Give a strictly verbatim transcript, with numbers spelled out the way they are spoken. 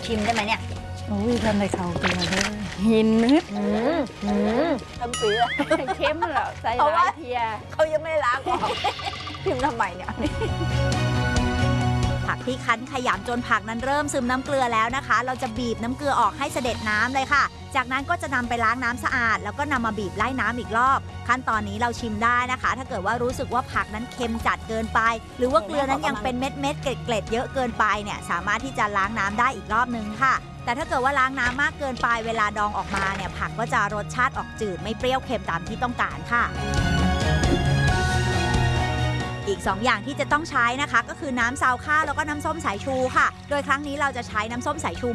ชิมได้ไหมเนี่ยโอ้ยทำในเขาเกลือเลยหินนิดทำเกลือเค็มเหรอใส่หลายเทียเขายังไม่ล้างออกชิมทำไมเนี่ยผักที่คั้นขยำจนผักนั้นเริ่มซึมน้ำเกลือแล้วนะคะเราจะบีบน้ำเกลือออกให้เสด็จน้ำเลยค่ะจากนั้นก็จะนำไปล้างน้ำสะอาดแล้วก็นำมาบีบไล่น้ำอีกรอบขั้นตอนนี้เราชิมได้นะคะถ้าเกิดว่ารู้สึกว่าผักนั้นเค็มจัดเกินไปหรือว่าเกลือนั้นยังเป็นเม็ดเม็ดเกล็ดเกล็ดเยอะเกินไปเนี่ยสามารถที่จะล้างน้ำได้อีกรอบนึงค่ะแต่ถ้าเกิดว่าล้างน้ำมากเกินไปเวลาดองออกมาเนี่ยผักก็จะรสชาติออกจืดไม่เปรี้ยวเค็มตามที่ต้องการค่ะอีกสองอย่างที่จะต้องใช้นะคะก็คือน้ำซาวข้าวแล้วก็น้ำส้มสายชูค่ะโดยครั้งนี้เราจะใช้น้ำส้มสายชู